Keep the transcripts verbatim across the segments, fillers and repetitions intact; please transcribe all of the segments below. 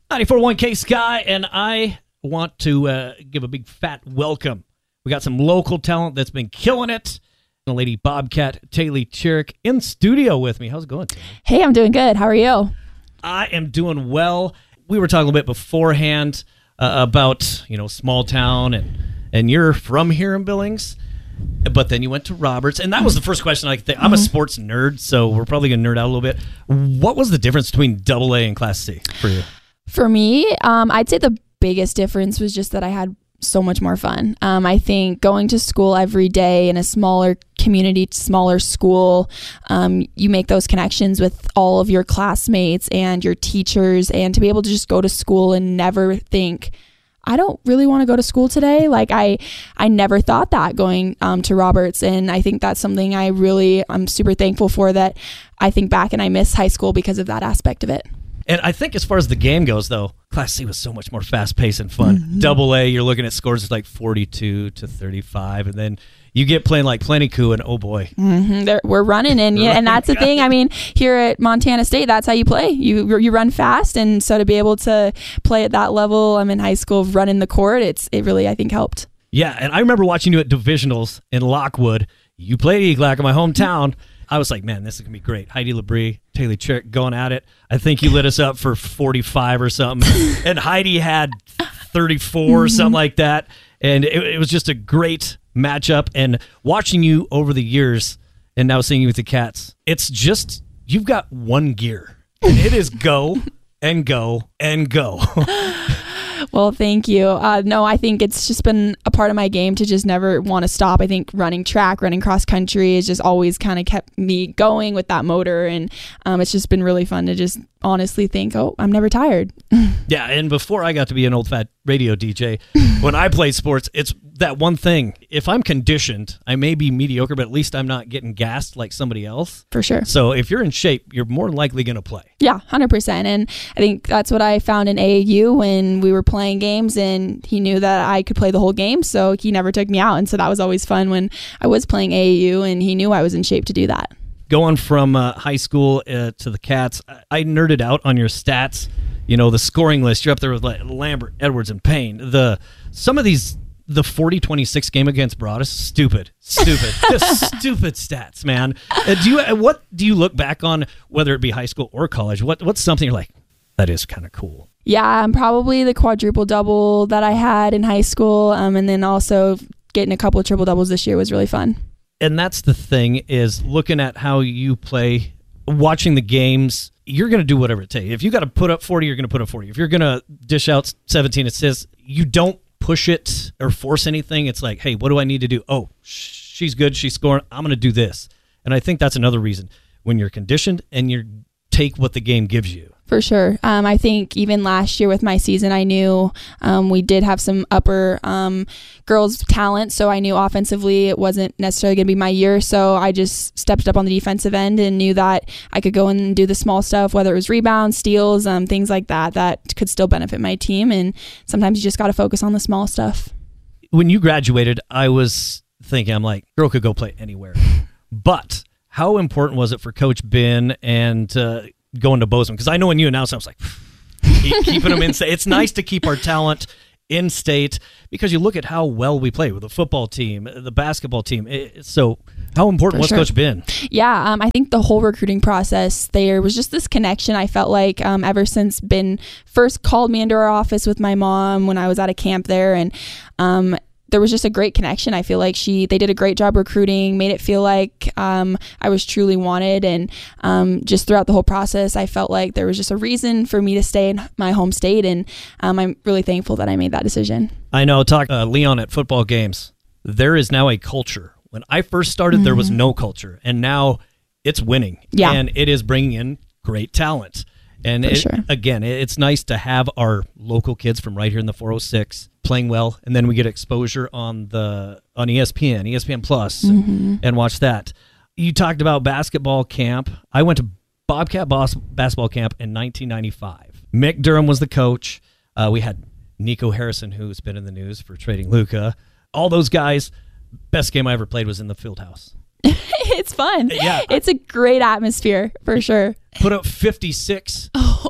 ninety-four point one K Sky, and I want to uh, give a big fat welcome. We got some local talent that's been killing it. The lady Bobcat Taylor Chirick in studio with me. How's it going, Taylor? Hey, I'm doing good. How are you? I am doing well. We were talking a bit beforehand uh, about, you know, small town, and, and you're from here in Billings, but then you went to Roberts, and that was the first question I could think. I'm mm-hmm. a sports nerd, so we're probably going to nerd out a little bit. What was the difference between double A and Class C for you? For me, um, I'd say the biggest difference was just that I had so much more fun. Um, I think going to school every day in a smaller community, smaller school, um, you make those connections with all of your classmates and your teachers, and to be able to just go to school and never think, I don't really want to go to school today. Like I, I never thought that going um, to Roberts. And I think that's something I really, I'm super thankful for, that I think back and I miss high school because of that aspect of it. And I think as far as the game goes, though, Class C was so much more fast-paced and fun. Mm-hmm. Double A, you're looking at scores like forty-two to thirty-five, and then you get playing like Plenty Coup, and oh boy. Mm-hmm. We're running, and yeah, and that's the thing. I mean, here at Montana State, that's how you play. You you run fast, and so to be able to play at that level, I'm in high school, running the court, it's it really, I think, helped. Yeah, and I remember watching you at divisionals in Lockwood. You played E G L A C in my hometown. I was like, man, this is going to be great. Heidi Labrie, Taylor Chirick going at it. I think you lit us up for forty-five or something. And Heidi had thirty-four or something like that. And it, it was just a great matchup. And watching you over the years and now seeing you with the Cats, it's just, you've got one gear. And it is go and go and go. Well, thank you. Uh, no, I think it's just been a part of my game to just never want to stop. I think running track, running cross country has just always kind of kept me going with that motor. And um, it's just been really fun to just honestly think, oh, I'm never tired. Yeah, and before I got to be an old fat radio D J, when I played sports, it's that one thing. If I'm conditioned, I may be mediocre, but at least I'm not getting gassed like somebody else. For sure. So if you're in shape, you're more than likely going to play. Yeah, one hundred percent. And I think that's what I found in A A U when we were playing games, and he knew that I could play the whole game, so he never took me out. And so that was always fun when I was playing A A U, and he knew I was in shape to do that. Going from uh, high school uh, to the Cats, I nerded out on your stats. You know, the scoring list. You're up there with like Lambert, Edwards, and Payne. The some of these, the forty twenty-six game against Broadus, stupid, stupid, just stupid stats, man. Uh, do you what do you look back on, whether it be high school or college? What what's something you're like, that is kind of cool? Yeah, um, probably the quadruple double that I had in high school, um, and then also getting a couple of triple doubles this year was really fun. And that's the thing, is looking at how you play, watching the games. You're going to do whatever it takes. If you got to put up forty, you're going to put up forty. If you're going to dish out seventeen assists, you don't push it or force anything. It's like, hey, what do I need to do? Oh, she's good. She's scoring. I'm going to do this. And I think that's another reason. When you're conditioned and you take what the game gives you. For sure. Um, I think even last year with my season, I knew um, we did have some upper um, girls talent, so I knew offensively it wasn't necessarily going to be my year, so I just stepped up on the defensive end and knew that I could go and do the small stuff, whether it was rebounds, steals, um, things like that, that could still benefit my team, and sometimes you just got to focus on the small stuff. When you graduated, I was thinking, I'm like, girl could go play anywhere. But how important was it for Coach Ben and uh, going to Bozeman? Because I know when you announced, I was like, keep, keeping them in state. It's nice to keep our talent in state, because you look at how well we play with the football team, the basketball team. It, so how important For was sure. Coach Ben? Yeah, um, I think the whole recruiting process, there was just this connection. I felt like um, ever since Ben first called me into our office with my mom when I was at a camp there, and um, there was just a great connection. I feel like she, they did a great job recruiting, made it feel like um, I was truly wanted. And um, just throughout the whole process, I felt like there was just a reason for me to stay in my home state. And um, I'm really thankful that I made that decision. I know, talk uh, Leon at football games. There is now a culture. When I first started, mm-hmm. there was no culture. And now it's winning. Yeah. And it is bringing in great talent. And it, sure. again, it's nice to have our local kids from right here in the four oh six playing well, and then we get exposure on the on E S P N, E S P N Plus, mm-hmm. and, and watch that. You talked about basketball camp. I went to Bobcat Boss basketball camp in nineteen ninety-five. Mick Durham was the coach. Uh, we had Nico Harrison, who's been in the news for trading Luka. All those guys. Best game I ever played was in the field house. It's fun. Yeah. It's a great atmosphere, for sure. Put up fifty-six. Oh.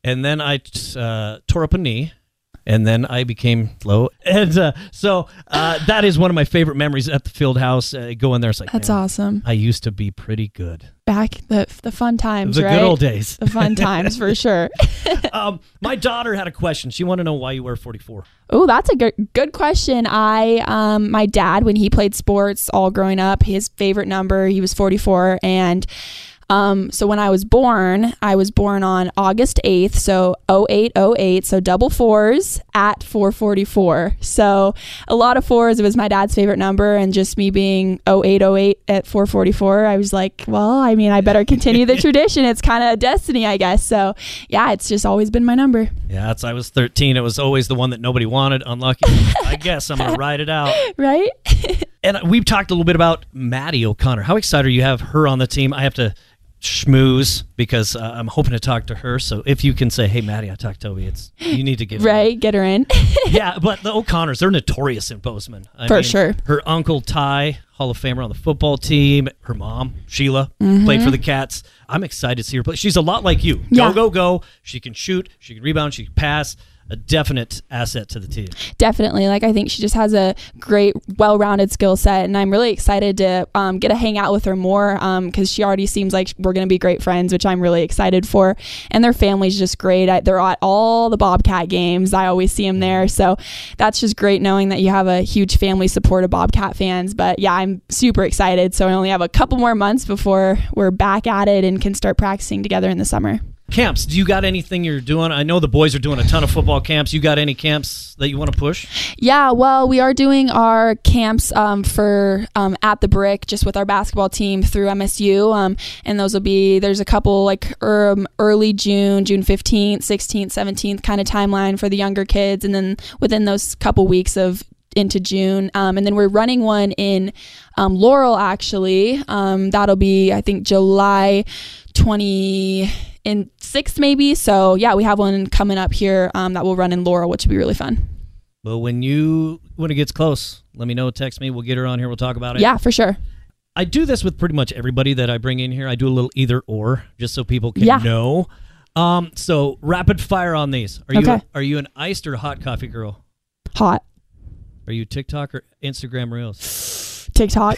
and then I uh, tore up a knee. And then I became low. And uh, so uh, that is one of my favorite memories at the field house. Uh, go in there, it's like, That's man, awesome. I used to be pretty good. Back the the fun times, The right? good old days. The fun times for sure. um, my daughter had a question. She wanted to know why you wear forty-four. Oh, that's a good good question. I um my dad, when he played sports all growing up, his favorite number, he was forty-four, and Um, so when I was born, I was born on August eighth, so oh eight oh eight, so double fours at four forty-four. So a lot of fours. It was my dad's favorite number, and just me being oh eight oh eight at four forty-four, I was like, well, I mean, I better continue the tradition. It's kind of destiny, I guess. So yeah, it's just always been my number. Yeah, it's, I was thirteen. It was always the one that nobody wanted. Unlucky. I guess I'm going to ride it out. Right? And we've talked a little bit about Maddie O'Connor. How excited are you to have her on the team? I have to schmooze because uh, I'm hoping to talk to her. So if you can say, hey, Maddie, I talked to Toby, it's you need to get right, her. get her in. Yeah, but the O'Connors, they're notorious in Bozeman. I For mean, sure. Her uncle, Ty, Hall of Famer on the football team. Her mom, Sheila, Mm-hmm. played for the Cats. I'm excited to see her play. She's a lot like you. Yeah. Go, go, go. She can shoot. She can rebound. She can pass. A definite asset to the team. Definitely. Like, I think she just has a great, well-rounded skill set, and I'm really excited to um, get to hang out with her more because um, she already seems like we're going to be great friends, which I'm really excited for. And their family's just great. I, they're at all the Bobcat games. I always see them there. So that's just great knowing that you have a huge family support of Bobcat fans. But yeah, I'm super excited. So I only have a couple more months before we're back at it and can start practicing together in the summer. Camps, do you got anything you're doing? I know the boys are doing a ton of football camps. You got any camps that you want to push? Yeah, well, we are doing our camps um, for um, at the Brick just with our basketball team through M S U. Um, and those will be, there's a couple like um, early June, June fifteenth, sixteenth, seventeenth kind of timeline for the younger kids. And then within those couple weeks of into June. Um, and then we're running one in um, Laurel, actually. Um, that'll be, I think, July twentieth. In sixth maybe. So yeah, we have one coming up here um, that will run in Laurel, which will be really fun. Well, when you when it gets close, let me know. Text me. We'll get her on here. We'll talk about it. Yeah, for sure. I do this with pretty much everybody that I bring in here. I do a little either or, just so people can Yeah. know. Um, so rapid fire on these. Are you Okay. are you an iced or hot coffee girl? Hot. Are you TikTok or Instagram Reels? TikTok.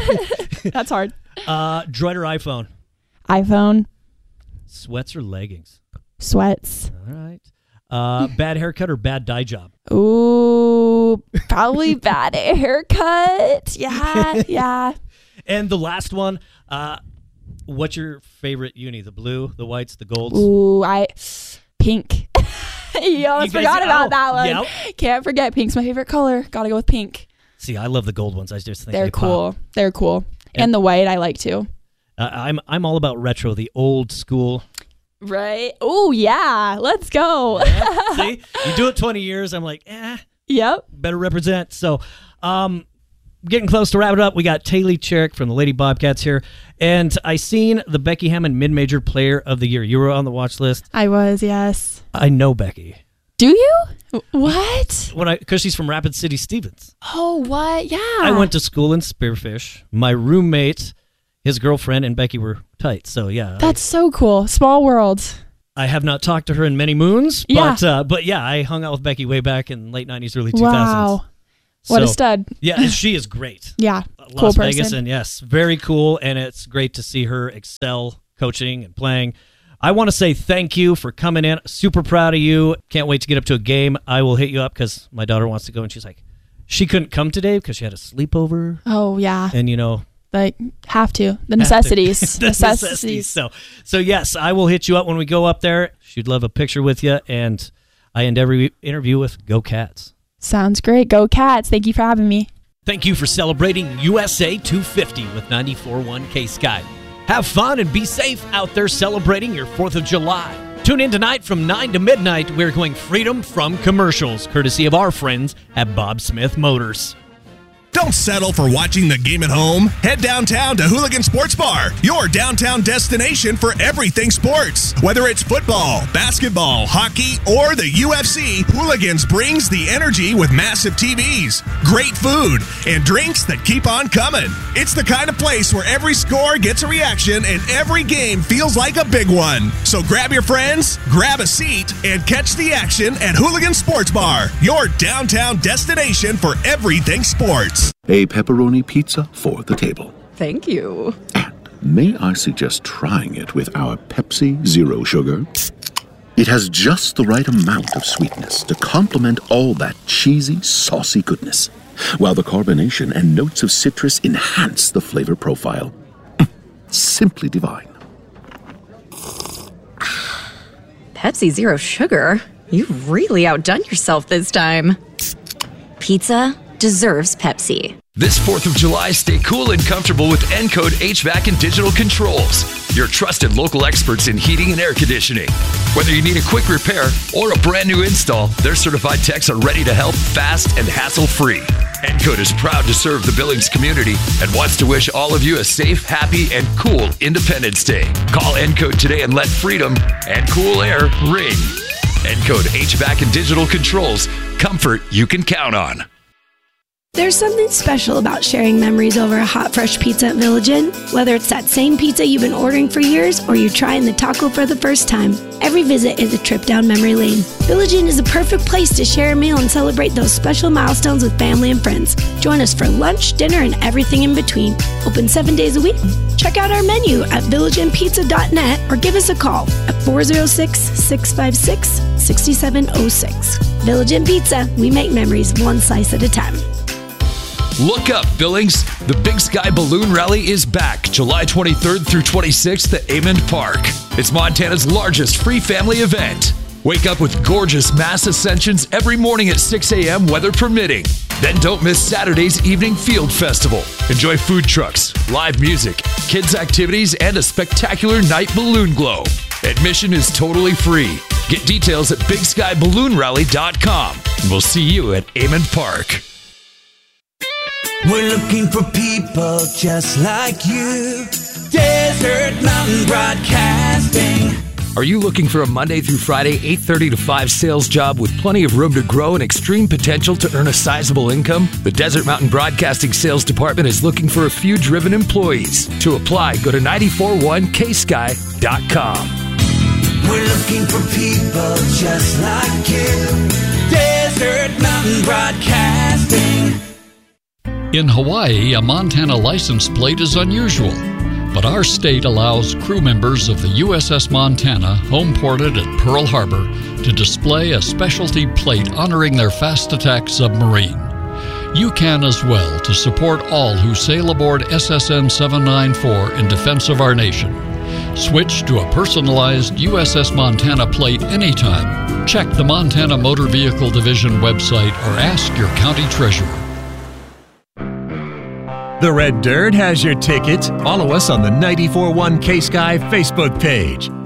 That's hard. Uh, Droid or iPhone? iPhone. Sweats or leggings? Sweats. All right. Uh, bad haircut or bad dye job? Ooh, probably bad haircut. Yeah, yeah. And the last one, uh, what's your favorite uni? The blue, the whites, the golds? Ooh, I pink. You almost You guys- forgot about oh, that one. yep. Can't forget pink's my favorite color. Gotta go with pink. See, I love the gold ones. I just think They're they pop. cool. They're cool. And- And the white I like too. Uh, I'm I'm all about retro, the old school. Right? Oh, yeah. Let's go. Yeah, see, you do it twenty years. I'm like, eh, Yep. better represent. So, um, getting close to wrap it up. We got Taylor Cherrick from the Lady Bobcats here, and I seen the Becky Hammond Mid-Major Player of the Year. You were on the watch list. I was, yes. I know Becky. Do you? What? When I because she's from Rapid City, Stevens. Oh, what? Yeah. I went to school in Spearfish. My roommate, his girlfriend, and Becky were tight. So yeah, That's so cool. Small world. I, I have not talked to her in many moons. Yeah. But uh, but yeah, I hung out with Becky way back in late nineties, early two thousands. Wow. What a So, stud. Yeah, and she is great. Yeah. Las Cool Vegas, person. and yes, very cool, and it's great to see her excel coaching and playing. I want to say thank you for coming in. Super proud of you. Can't wait to get up to a game. I will hit you up because my daughter wants to go, and she's like, she couldn't come today because she had a sleepover, Oh, yeah. and you know, Like, have to. The have to- necessities. the necessities. necessities. So, so yes, I will hit you up when we go up there. She'd love a picture with you, and I end every interview with "Go Cats." Sounds great. Go Cats. Thank you for having me. Thank you for celebrating U S A two fifty with ninety-four point one K Sky. Have fun and be safe out there celebrating your fourth of July. Tune in tonight from nine to midnight. We're going freedom from commercials, courtesy of our friends at Bob Smith Motors. Don't settle for watching the game at home. Head downtown to Hooligan Sports Bar, your downtown destination for everything sports. Whether it's football, basketball, hockey, or the U F C, Hooligans brings the energy with massive T Vs, great food, and drinks that keep on coming. It's the kind of place where every score gets a reaction and every game feels like a big one. So grab your friends, grab a seat, and catch the action at Hooligan Sports Bar, your downtown destination for everything sports. A pepperoni pizza for the table. Thank you. And may I suggest trying it with our Pepsi Zero Sugar? It has just the right amount of sweetness to complement all that cheesy, saucy goodness, while the carbonation and notes of citrus enhance the flavor profile. Simply divine. Pepsi Zero Sugar? You've really outdone yourself this time. Pizza deserves Pepsi. This fourth of July, stay cool and comfortable with Encode H V A C and Digital Controls, your trusted local experts in heating and air conditioning. Whether you need a quick repair or a brand new install, their certified techs are ready to help fast and hassle-free. Encode is proud to serve the Billings community and wants to wish all of you a safe, happy, and cool Independence Day. Call Encode today and let freedom and cool air ring. Encode H V A C and Digital Controls, comfort you can count on. There's something special about sharing memories over a hot, fresh pizza at Village Inn. Whether it's that same pizza you've been ordering for years or you're trying the taco for the first time, every visit is a trip down memory lane. Village Inn is a perfect place to share a meal and celebrate those special milestones with family and friends. Join us for lunch, dinner, and everything in between. Open seven days a week. Check out our menu at village inn pizza dot net or give us a call at four oh six, six five six, six seven oh six. Village Inn Pizza, we make memories one slice at a time. Look up, Billings. The Big Sky Balloon Rally is back July twenty-third through twenty-sixth at Amond Park. It's Montana's largest free family event. Wake up with gorgeous mass ascensions every morning at six a.m. weather permitting. Then don't miss Saturday's evening field festival. Enjoy food trucks, live music, kids' activities, and a spectacular night balloon glow. Admission is totally free. Get details at big sky balloon rally dot com. We'll see you at Amond Park. We're looking for people just like you. Desert Mountain Broadcasting. Are you looking for a Monday through Friday, eight thirty to five sales job with plenty of room to grow and extreme potential to earn a sizable income? The Desert Mountain Broadcasting Sales Department is looking for a few driven employees. To apply, go to nine four one k sky dot com. We're looking for people just like you. Desert Mountain Broadcasting. In Hawaii, a Montana license plate is unusual, but our state allows crew members of the U S S Montana, home ported at Pearl Harbor, to display a specialty plate honoring their fast attack submarine. You can as well to support all who sail aboard S S N seven ninety-four in defense of our nation. Switch to a personalized U S S Montana plate anytime. Check the Montana Motor Vehicle Division website or ask your county treasurer. The Red Dirt has your tickets. Follow us on the ninety-four point one K-Sky Facebook page.